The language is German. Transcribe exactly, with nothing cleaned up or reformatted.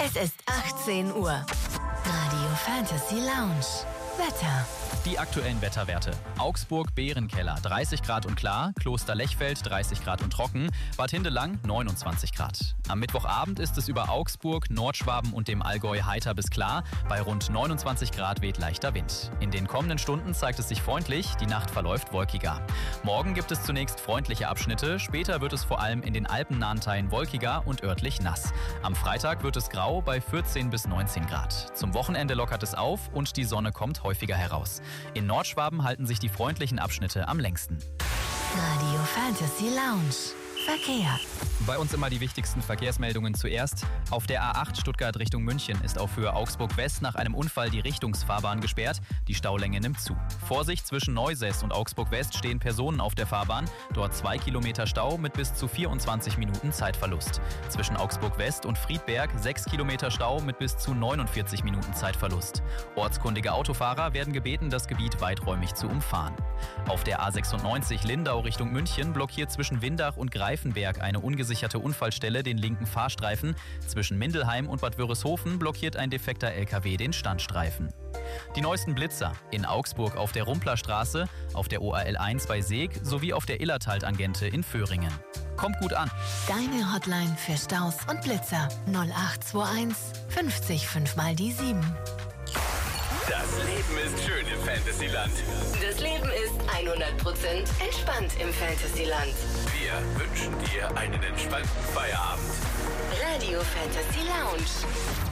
Es ist achtzehn Uhr. Radio Fantasy Lounge. Wetter. Die aktuellen Wetterwerte. Augsburg, Bärenkeller, dreißig Grad und klar. Kloster Lechfeld, dreißig Grad und trocken. Bad Hindelang, neunundzwanzig Grad. Am Mittwochabend ist es über Augsburg, Nordschwaben und dem Allgäu heiter bis klar. Bei rund neunundzwanzig Grad weht leichter Wind. In den kommenden Stunden zeigt es sich freundlich, die Nacht verläuft wolkiger. Morgen gibt es zunächst freundliche Abschnitte, später wird es vor allem in den alpennahen Teilen wolkiger und örtlich nass. Am Freitag wird es grau bei vierzehn bis neunzehn Grad. Zum Wochenende lockert es auf und die Sonne kommt häufiger heraus. In Nordschwaben halten sich die freundlichen Abschnitte am längsten. Radio Fantasy Lounge. Verkehr. Bei uns immer die wichtigsten Verkehrsmeldungen zuerst. Auf der A acht Stuttgart Richtung München ist auf Höhe Augsburg West nach einem Unfall die Richtungsfahrbahn gesperrt. Die Staulänge nimmt zu. Vorsicht, zwischen Neusäß und Augsburg West stehen Personen auf der Fahrbahn. Dort zwei Kilometer Stau mit bis zu vierundzwanzig Minuten Zeitverlust. Zwischen Augsburg West und Friedberg sechs Kilometer Stau mit bis zu neunundvierzig Minuten Zeitverlust. Ortskundige Autofahrer werden gebeten, das Gebiet weiträumig zu umfahren. Auf der A sechsundneunzig Lindau Richtung München blockiert zwischen Windach und Greifenberg eine ungesicherte Unfallstelle den linken Fahrstreifen. Zwischen Mindelheim und Bad Wörishofen blockiert ein defekter L K W den Standstreifen. Die neuesten Blitzer in Augsburg auf der Rumplerstraße, auf der O A L eins bei Seeg sowie auf der Illertal-Tangente in Föhringen. Kommt gut an. Deine Hotline für Staus und Blitzer null acht zwei eins fünfzig fünf mal die sieben. Das Leben ist schön im Fantasyland. Das Leben ist hundert Prozent entspannt im Fantasyland. Wir wünschen dir einen entspannten Feierabend. Radio Fantasy Lounge.